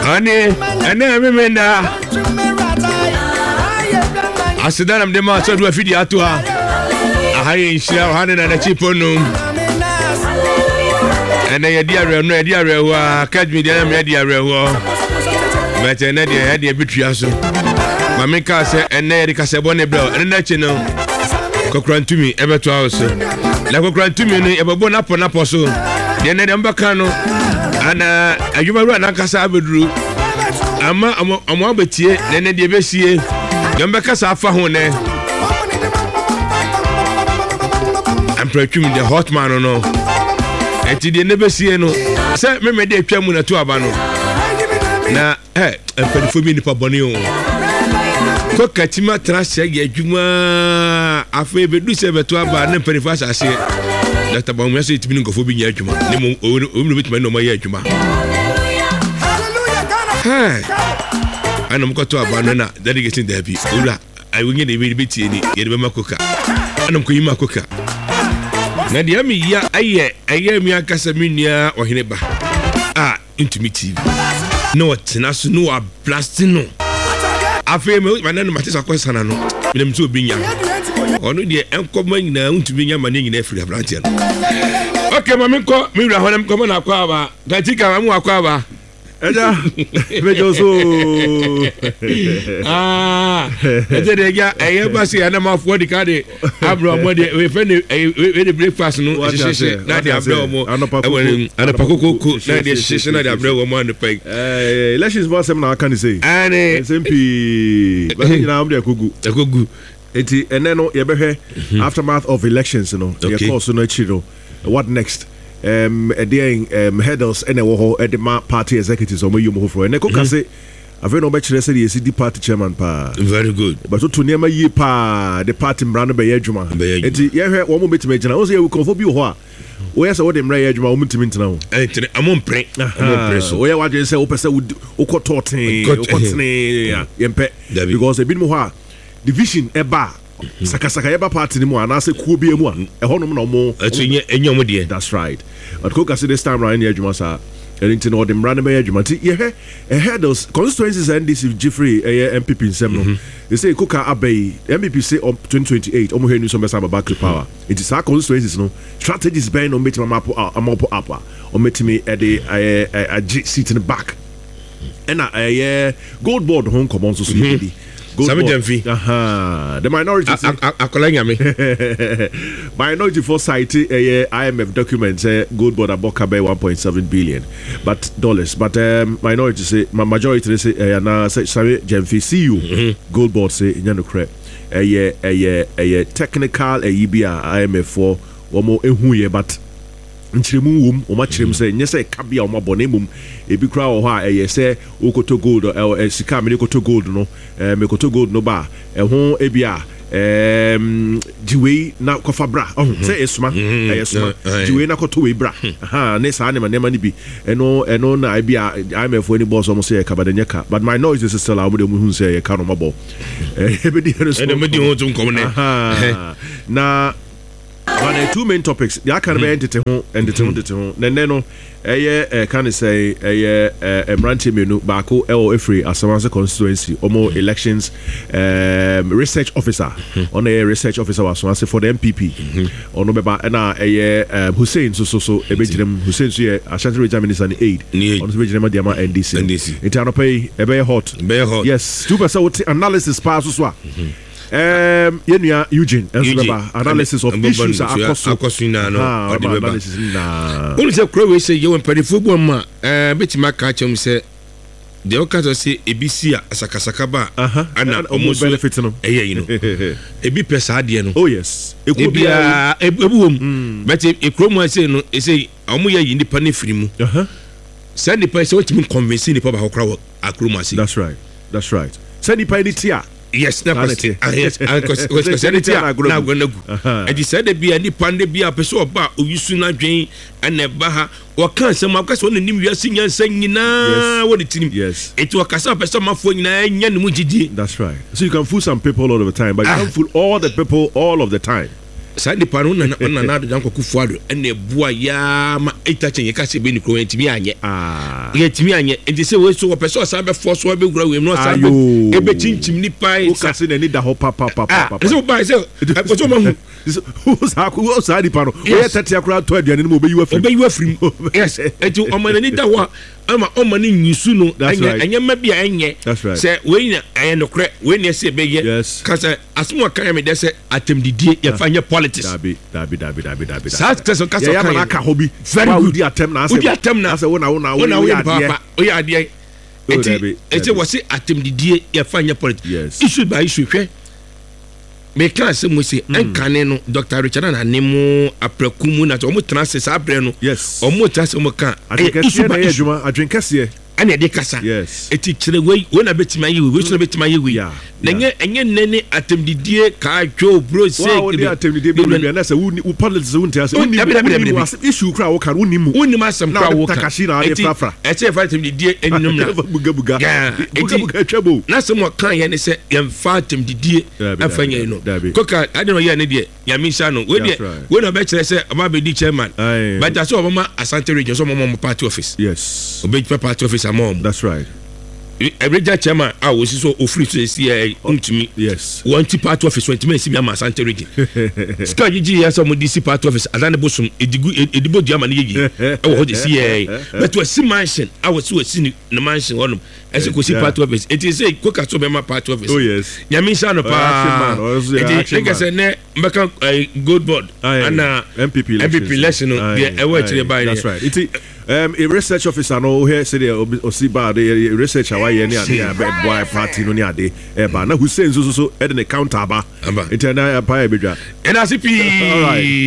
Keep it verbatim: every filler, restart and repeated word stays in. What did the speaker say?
Ane, ane memenda. Asida nam de ma so do afidi ato ha. Ahaye nshira ha na na chipono. Ene ye dia re no ye dia re ho academy dia na me dia re ho. But ene dia ye dia bitua so. Mama ka se ene ye ka se bone bro. Ene na chi no. Kokrantumi ebeto house. La kokrantumi no e bebo na po na po so. Dia na dem baka no. Ana adwuma ru na kasa abeduru. Ama amo abetie ene dia besie. Dem baka sa afa ho ne. I'm pretty the hot man no. Enti de nebesie no. Se me me de atwa mu na to aba no. Na eh empedifo bi nipa bone o. Ko katima trash ye adwuma afa bedu se beto aba na empedifo asase. Doctor Bamu se itimi nkofo bi nya adwuma. Ne mo o mu bitima no ma ye adwuma. Hey. Ana mo ko to aba no na dedicating there bi. Ura I wonye de bi betie ni ye de be makoka. Ana mo ko yima koka. Na dia mi ya aye aye mi akasa mi nua ohene ba ah intimi T V no tina so no a blasting no afi me ma na no matisa kwesa na no me dem so obinya ono de enkomo nyina intimi nya ma nyina afiri abrantia okay ma me ko mi wura honam ko na akwa ba gatika ma mu akwa ba eja mejo so ah ete de ya eye ba se na ma fo di ka de abro mo de we fe we de breakfast no sheshe na de abro mo ana pakoko na de sheshe na de abro mo na peg eh elections boss sem na aka ni say ane S M P ba ni na am de kogu kogu eti ene no ye behwe aftermath of elections no ye course no chiro what next um again um headers ene wo ho edema party executives o moyum ho fro ene ko kase ave no be kire se the C D party chairman pa very good but to niam yi pa the party brand be adwuma enti ye hwe wo mo betima gina wo se ye konfo bi ho a wo ye se wo de mra ye adwuma wo mutimi ntina wo enti amon pre amon pre so wo ye wa je se wo pese wo ko totin wo ko tene ye mpe because e bi mo ho a division e ba saka saka yeba party ni mu anase kuo bi emu a ehonum na omo etunye enyom de that's right but ko kasi this time round here adwuma sa anything or dem run be adwuma ti ye he e head those constituencies and this Jeffrey eh M P P nsem no they say Kuka Abbey M P P say up twenty twenty-eight omo he nu so mesa back to power it is our constituencies no strategies ben no metima map amapo up o metimi e de a seat in the back and eh gold board home common so so di Sami Demfi. Aha. The minority. Akolanya me. Minority foresight. Uh, I M F documents. Uh, gold board aboka by one point seven billion, but dollars. But um, minority say, my majority say, uh, na say Sami Demfi. See you. Mm-hmm. Gold board say, nyano crap. Uh, yeah, uh, yeah, uh, yeah. Technical. Uh, E B A I M F for one more ehuye, but. Nchiremu wum o ma chirem se nyese kabia o ma bone mum e bi kra o ha e se okoto gold e sika me koto gold no e me koto gold no ba e ho e bia em diwe na kofa bra oh se esuma e esuma diwe na koto we bra ha ne sa ne ma ne ma ni bi eno eno na e bia I M F any boss almost say kabada nyeka but my noise is still am de mu hu say e ka no mabo e be di no so e me di ho tum kom ne na but the two main topics the can be entity ho entity ho entity ho na no eh can say eh emranti menu baako e o efri Asamanse constituency omo elections um research officer on a research officer was Asamanse for the M P P ono beba na eh Hussein so so so e bejirem Hussein so ye Ashanti Regional Minister and aid ono so bejirem dia ma N D C it ano pay e be hot be hot yes two percent analysis pass so so Um, Yenya Eugene, Eugene. Analysis of issues across na no analysis na. Only say Crowe say you empty football ma eh betima ka chem say the okazo say ebisi asakasaka ba ana almost benefit no eh you know ebi pesa ade no oh yes ebi ebu wom but e Crowe say no e say omo ye nipa ne firi mu send the person what me convince nipa ba hokra akroma say that's right that's right send nipa ni tia yes na question yes because sanity na gwonagu e di say de bia ni pande bia pese oba oyusu na dwen ene ba ha o kan se ma kwase woni nim wiase nyansa nyina woni tinim yes it o kasa pese mafo nyina nya ne mu gidi that's right so you can fool some people all of the time but you can't fool all the people all of the time saa nipa no na na na do janko kufuado ene bua ya ma itache ye kase be ni kro entimi anye ah ye entimi anye enti se we so wo person sa be force wo be gura we no sa be e be chinchim nipa o kase na ni da ho pa pa pa pa pa so ba se ko so ma hu sa ko sa nipa no we tete akura to aduane no be yiwa firi be yiwa firi yes enti o ma ni da ho ama o ma ni nyisu no anya anya ma bia enye se we na aye no kre we na se be ye kase asmo kan me de se atemdidie ye fanya politics dabi dabi dabi dabi dabi sa tese kase kan ya ka hobi very good di atem na ase odi atem na ase wona wona wona we papa o ya ade eti eti wose atemdidie ye fanya politics issue by issue hwe me kan se mo se enkane no Doctor Richard na nemu aprakumu na to mo transe sa abre no o mo transe mo kan issue by issue adwenkase ana de kasa eti kire we we na betima yi we so na betima yi we na nye enye nene atemdidie ka adwo bro say wow de atemdidie be be na say woni u politics wonti ase woni issue kra wo kan woni mu woni ma sam kra wo kan eti e say fa atemdidie enum na buga buga buga buga twabo na sam wo kan ye ne say yem fa atemdidie afanya no koka ade no ye ne de ya mi sha no we de we no be kire say aba be di chairman but that's all mama Asante region so mama party office yes obe party office amom that's right every chairman I was so ofri to see untimi yes one party office when me see me Asante region ska gigi ya so mo D C party office azane bosum edigu edibo diama na gigi e wo de see but we see mansion I was so see the mansion honum e se ko see party office it is say ko ka so be ma party office oh yes nyame sha no pa it like say ne mbeka gold board and M P P election M P P election e wo chire by that's right it um a research officer no here say the osiba the research away ni ade boy party no ni ade e ba na Hussein so so so e de counter ba eternal empire bedwa and as if